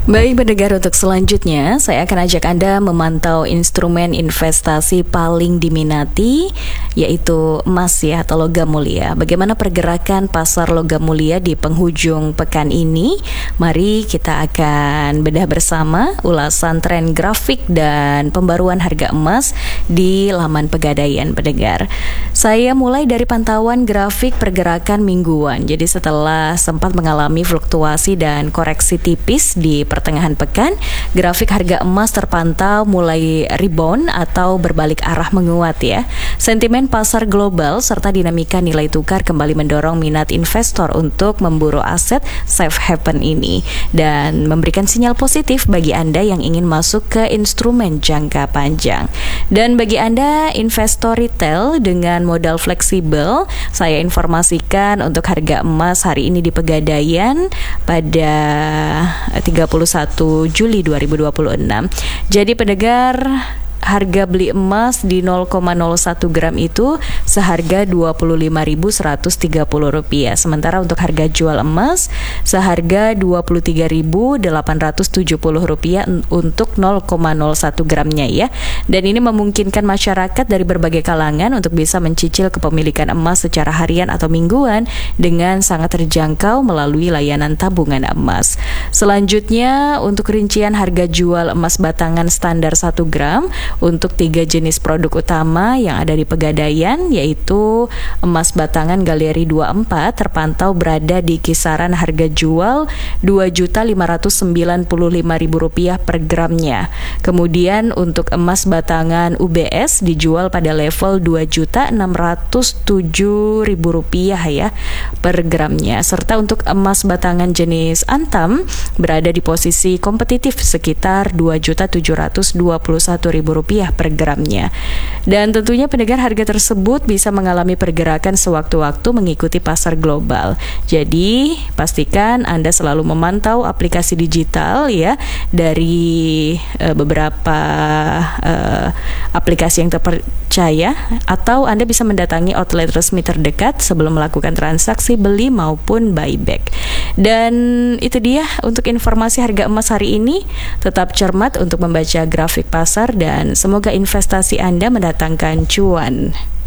Baik pendengar, untuk selanjutnya saya akan ajak Anda memantau instrumen investasi paling diminati, yaitu emas ya, atau logam mulia. Bagaimana pergerakan pasar logam mulia di penghujung pekan ini? Mari kita akan bedah bersama ulasan tren grafik dan pembaruan harga emas di laman Pegadaian pendengar. Saya mulai dari pantauan grafik pergerakan mingguan. Jadi setelah sempat mengalami fluktuasi dan koreksi tipis di pertengahan pekan, grafik harga emas terpantau mulai rebound atau berbalik arah menguat ya. Sentimen pasar global serta dinamika nilai tukar kembali mendorong minat investor untuk memburu aset safe haven ini dan memberikan sinyal positif bagi Anda yang ingin masuk ke instrumen jangka panjang. Dan bagi Anda investor retail dengan modal fleksibel, saya informasikan untuk harga emas hari ini di Pegadaian pada 31 Juli 2026. Jadi pendengar, harga beli emas di 0,01 gram itu seharga Rp25.130. Sementara untuk harga jual emas seharga Rp23.870 untuk 0,01 gramnya ya. Dan ini memungkinkan masyarakat dari berbagai kalangan untuk bisa mencicil kepemilikan emas secara harian atau mingguan dengan sangat terjangkau melalui layanan tabungan emas. Selanjutnya untuk rincian harga jual emas batangan standar 1 gram untuk 3 jenis produk utama yang ada di Pegadaian, yaitu emas batangan galeri 24 terpantau berada di kisaran harga jual Rp2.595.000 per gramnya. Kemudian untuk emas batangan UBS dijual pada level Rp2.607.000 ya per gramnya. Serta untuk emas batangan jenis Antam berada di posisi kompetitif sekitar Rp2.721.000 per gramnya. Dan tentunya pendengar, harga tersebut bisa mengalami pergerakan sewaktu-waktu mengikuti pasar global. Jadi pastikan Anda selalu memantau aplikasi digital ya dari beberapa aplikasi yang terpercaya, atau Anda bisa mendatangi outlet resmi terdekat sebelum melakukan transaksi beli maupun buyback. Dan itu dia untuk informasi harga emas hari ini. Tetap cermat untuk membaca grafik pasar dan semoga investasi Anda mendatangkan cuan.